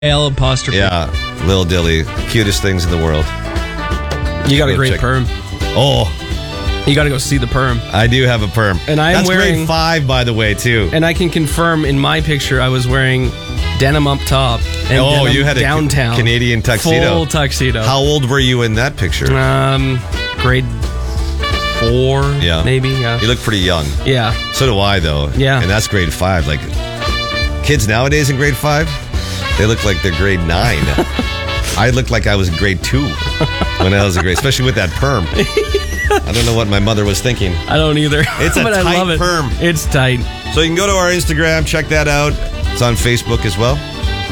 L apostrophe. Yeah, Lil Dilly. Cutest things in the world. You got a Go great check. perm. Oh, You got to go see the perm. I do have a perm. And I am That's wearing- grade 5, by the way, too. And I can confirm in my picture I was wearing denim up top and denim you had a downtown. Canadian tuxedo. Full tuxedo. How old were you in that picture? Grade 4, Yeah. maybe, yeah. You look pretty young. Yeah. So do I, though. Yeah. And that's grade 5. Like, kids nowadays in grade 5, they look like they're grade 9. I looked like I was in grade 2 when I was in grade, especially with that perm. I don't know what my mother was thinking. I don't either. It's a but I tight love it. perm. It's tight. So you can go to our Instagram, check that out. It's on Facebook as well.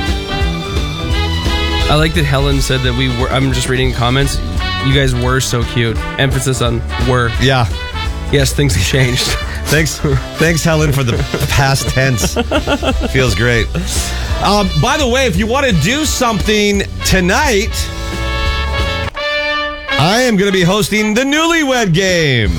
I like that Helen said that we were, I'm just reading comments, you guys were so cute. Emphasis on were. Yeah. Yes, things have changed. Thanks, Helen, for the past tense. Feels great. By the way, if you want to do something tonight, I am going to be hosting the Newlywed Game.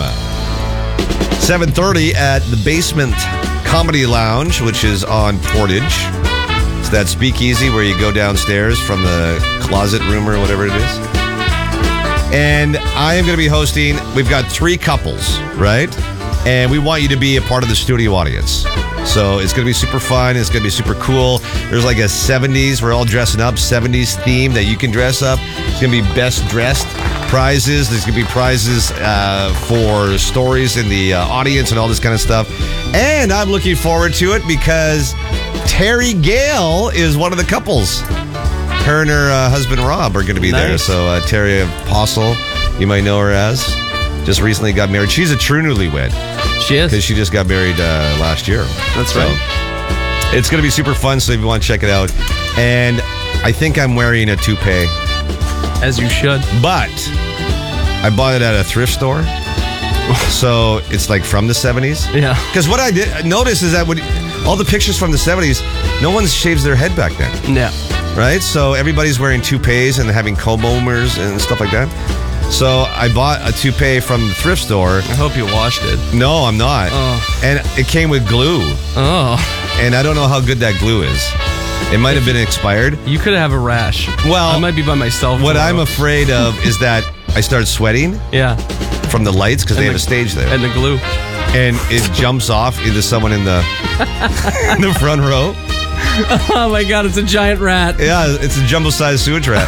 7:30 at the Basement Comedy Lounge, which is on Portage. It's that speakeasy where you go downstairs from the closet room or whatever it is. And I am going to be hosting, we've got 3 couples, right? And we want you to be a part of the studio audience. So it's going to be super fun. It's going to be super cool. There's like a 70s, we're all dressing up, 70s theme that you can dress up. It's going to be best dressed prizes. There's going to be prizes for stories in the audience and all this kind of stuff. And I'm looking forward to it because Terry Gale is one of the couples. Her and her husband Rob are going to be there. Nice. So Terry Apostle, you might know her as, just recently got married. She's a true newlywed She is. because she just got married last year. That's So, right. It's going to be super fun, so if you want to check it out. And I think I'm wearing a toupee, As you should. but I bought it at a thrift store. So it's like from the 70s. Yeah. Because what I did notice is that when all the pictures from the 70s, no one shaves their head back then. Yeah. Right? So everybody's wearing toupees and having comb-overs and stuff like that. So I bought a toupee from the thrift store. I hope you washed it. No, I'm not. Oh. And it came with glue. Oh. And I don't know how good that glue is. It might have been expired. You could have a rash. Well, I might be by myself. What tomorrow. I'm afraid of is that I start sweating Yeah. from the lights because they And have a stage there. And the glue. And it jumps off into someone in the in the front row. Oh my God, it's a giant rat. Yeah, it's a jumbo-sized sewage rat.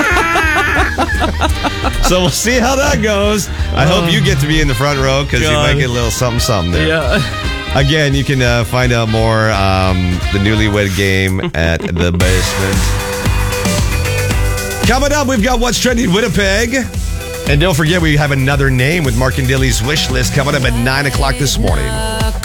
So we'll see how that goes. I hope you get to be in the front row because you might get a little something there. Yeah. Again, you can find out more the Newlywed Game at the Basement. Coming up, we've got What's Trending Winnipeg. And don't forget, we have another name with Mark and Dilly's Wish List coming up at 9 o'clock this morning.